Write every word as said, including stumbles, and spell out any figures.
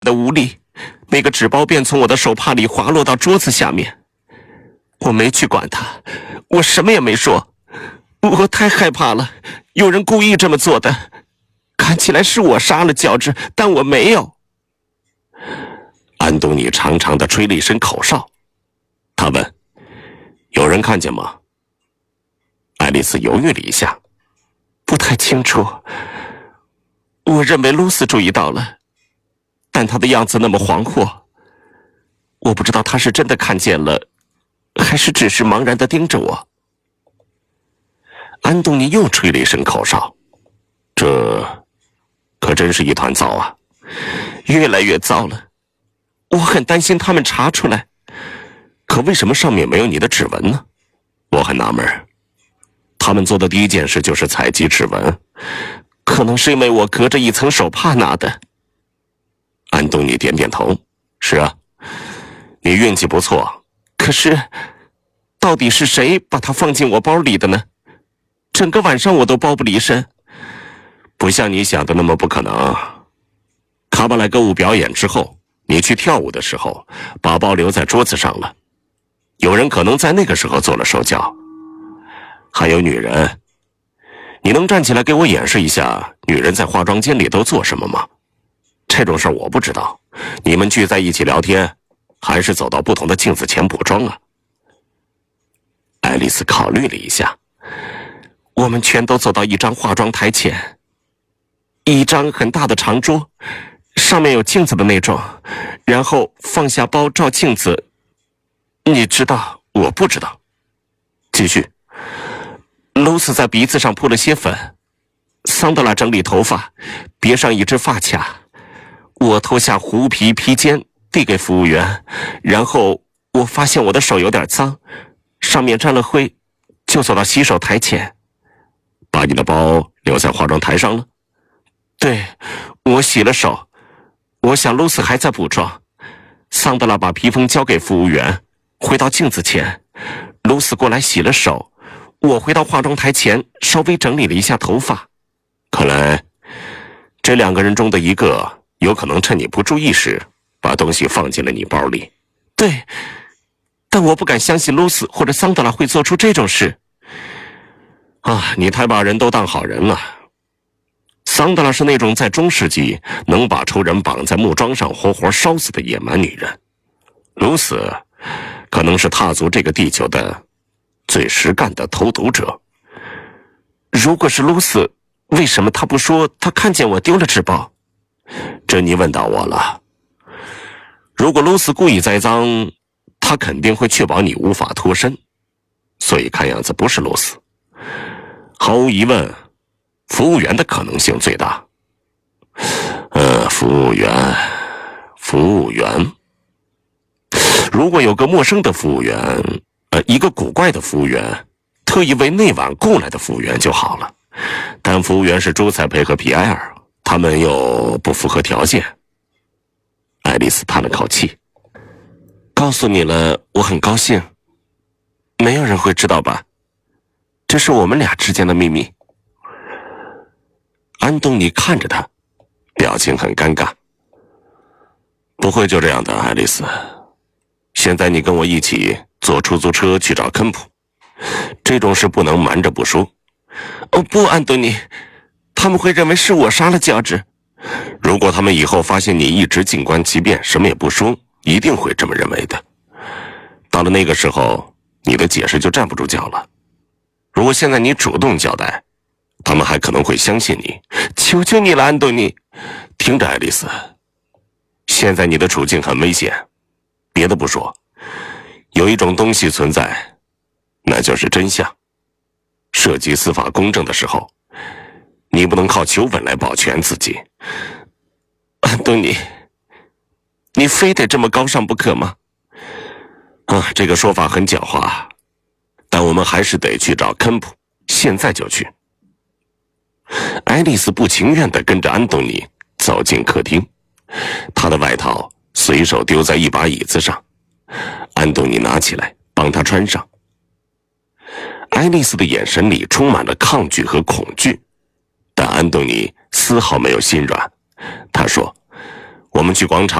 的无力，那个纸包便从我的手帕里滑落到桌子下面。我没去管它，我什么也没说。我太害怕了，有人故意这么做的。看起来是我杀了乔治，但我没有。 安东尼长长的吹了一声口哨，他问：“有人看见吗？”爱丽丝犹豫了一下， 不太清楚。我认为露丝注意到了，但她的样子那么惶惑，我不知道她是真的看见了，还是只是茫然地盯着我。 安东尼又吹了一声口哨，这可真是一团糟啊， 越来越糟了。我很担心他们查出来。 可为什么上面没有你的指纹呢？我很纳闷。他们做的第一件事就是采集指纹， 可能是因为我隔着一层手帕拿的。 安东尼点点头，是啊，你运气不错。 可是，到底是谁把它放进我包里的呢？整个晚上我都包不离身。 不像你想的那么不可能。卡巴莱歌舞表演之后，你去跳舞的时候，把包留在桌子上了。有人可能在那个时候做了手脚。还有女人，你能站起来给我演示一下女人在化妆间里都做什么吗？这种事我不知道。你们聚在一起聊天，还是走到不同的镜子前补妆啊？爱丽丝考虑了一下。 我们全都走到一张化妆台前，一张很大的长桌，上面有镜子的那种，然后放下包照镜子。你知道， 我不知道。继续。 露丝在鼻子上铺了些粉，桑德拉整理头发，别上一只发卡。我脱下狐皮披肩递给服务员，然后我发现我的手有点脏，上面沾了灰，就走到洗手台前。 把你的包留在化妆台上了？ 对，我洗了手。我想露丝还在补妆。桑德拉把披风交给服务员，回到镜子前。露丝过来洗了手。我回到化妆台前，稍微整理了一下头发。 看来，这两个人中的一个有可能趁你不注意时，把东西放进了你包里。 对，但我不敢相信露丝或者桑德拉会做出这种事。 啊，你太把人都当好人了。桑德拉是那种在中世纪能把仇人绑在木桩上活活烧死的野蛮女人。露丝可能是踏足这个地球的最实干的投毒者。 如果是露丝，为什么她不说她看见我丢了纸包？ 这你问到我了。如果露丝故意栽赃，她肯定会确保你无法脱身，所以看样子不是露丝。毫无疑问，服务员的可能性最大。呃，服务员，服务员。如果有个陌生的服务员，呃，一个古怪的服务员，特意为那晚雇来的服务员就好了。但服务员是朱塞佩和皮埃尔，他们又不符合条件。爱丽丝叹了口气。 告诉你了，我很高兴。没有人会知道吧？这是我们俩之间的秘密。 安东尼看着他，表情很尴尬。不会就这样的，爱丽丝。现在你跟我一起坐出租车去找肯普，这种事不能瞒着不说。 哦不，安东尼，他们会认为是我杀了乔治。 如果他们以后发现你一直静观其变，什么也不说，一定会这么认为的。到了那个时候，你的解释就站不住脚了。如果现在你主动交代，他们还可能会相信你。 求求你了，安东尼。 听着，爱丽丝，现在你的处境很危险。别的不说，有一种东西存在，那就是真相。涉及司法公正的时候，你不能靠求稳来保全自己。 安东尼，你非得这么高尚不可吗？ 啊，这个说法很狡猾，但我们还是得去找肯普，现在就去。爱丽丝不情愿地跟着安东尼走进客厅，她的外套随手丢在一把椅子上，安东尼拿起来帮她穿上。爱丽丝的眼神里充满了抗拒和恐惧，但安东尼丝毫没有心软。他说：“ 我们去广场